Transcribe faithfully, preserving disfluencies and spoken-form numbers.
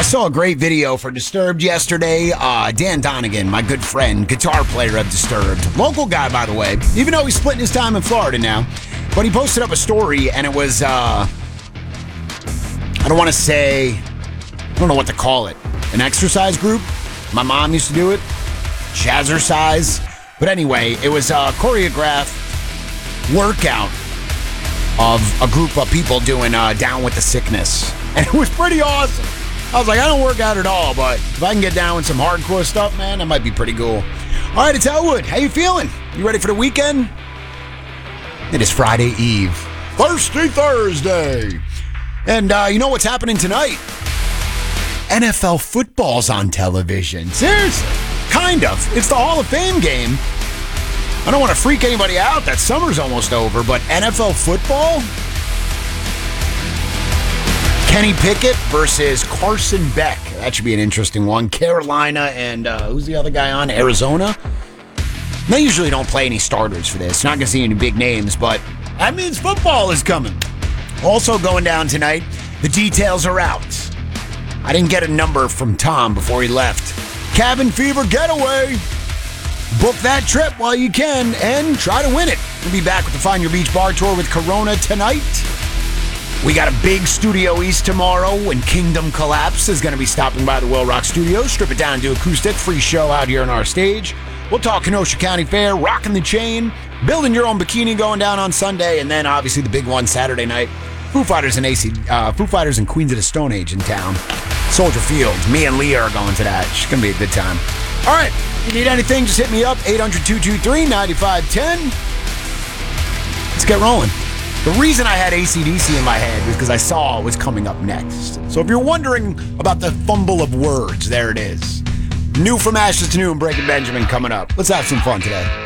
saw a great video for Disturbed yesterday. Uh, Dan Donegan, my good friend, guitar player of Disturbed. Local guy, by the way, even though he's splitting his time in Florida now. But he posted up a story, and it was, uh, I don't want to say, I don't know what to call it, an exercise group. My mom used to do it, jazzercise. But anyway, it was a choreographed workout of a group of people doing uh, Down with the Sickness. And it was pretty awesome. I was like, I don't work out at all, but if I can get down with some hardcore stuff, man, that might be pretty cool. All right, it's Elwood. How you feeling? You ready for the weekend? It is Friday Eve. Thirsty Thursday. And uh, you know what's happening tonight? N F L football's on television. Seriously. Kind of. It's the Hall of Fame game. I don't want to freak anybody out. That summer's almost over, but N F L football? Kenny Pickett versus Carson Beck. That should be an interesting one. Carolina and uh, who's the other guy on? Arizona? They usually don't play any starters for this. Not going to see any big names, but that means football is coming. Also going down tonight, the details are out. I didn't get a number from Tom before he left. Cabin Fever Getaway. Book that trip while you can and try to win it. We'll be back with the Find Your Beach Bar Tour with Corona tonight. We got a big Studio East tomorrow when Kingdom Collapse is going to be stopping by the Well Rock Studios. Strip it down to acoustic. Free show out here on our stage. We'll talk Kenosha County Fair, Rocking the Chain, building your own bikini going down on Sunday, and then obviously the big one Saturday night. Foo Fighters and A C, uh, Foo Fighters and Queens of the Stone Age in town. Soldier Field. Me and Leah are going to that. It's going to be a good time. All right. If you need anything, just hit me up. eight hundred, two two three, nine five one zero. Let's get rolling. The reason I had A C D C in my head was because I saw it was coming up next. So if you're wondering about the fumble of words, there it is. New from Ashes to New and Breaking Benjamin coming up. Let's have some fun today.